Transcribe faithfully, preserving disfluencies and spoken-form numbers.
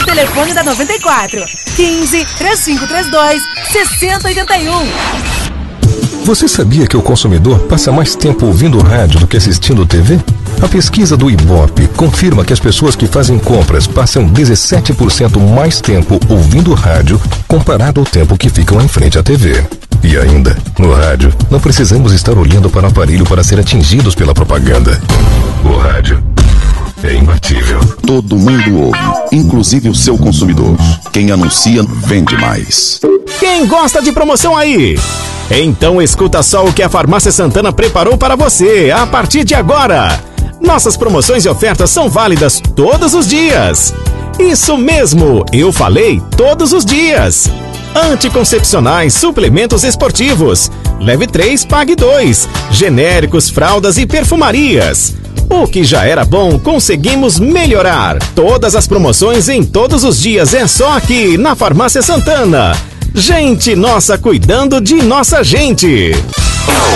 o telefone da noventa e quatro, quinze, trinta e cinco trinta e dois, sessenta oitenta e um. Você sabia que o consumidor passa mais tempo ouvindo rádio do que assistindo T V? A pesquisa do Ibope confirma que as pessoas que fazem compras passam dezessete por cento mais tempo ouvindo rádio comparado ao tempo que ficam em frente à T V. E ainda, no rádio, não precisamos estar olhando para o aparelho para ser atingidos pela propaganda. O rádio é imbatível. Todo mundo ouve, inclusive o seu consumidor. Quem anuncia, vende mais. Quem gosta de promoção aí? Então escuta só o que a Farmácia Santana preparou para você a partir de agora. Nossas promoções e ofertas são válidas todos os dias. Isso mesmo, eu falei todos os dias. Anticoncepcionais, suplementos esportivos. Leve três, pague dois. Genéricos, fraldas e perfumarias. O que já era bom, conseguimos melhorar. Todas as promoções em todos os dias é só aqui na Farmácia Santana. Gente nossa cuidando de nossa gente.